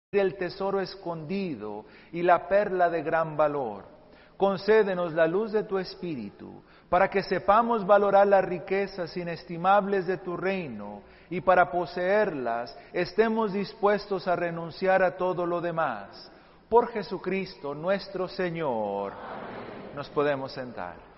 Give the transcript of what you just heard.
el tesoro escondido y la perla de gran valor. Concédenos la luz de tu Espíritu, para que sepamos valorar las riquezas inestimables de tu reino, y para poseerlas estemos dispuestos a renunciar a todo lo demás. Por Jesucristo nuestro Señor. Amén. Nos podemos sentar.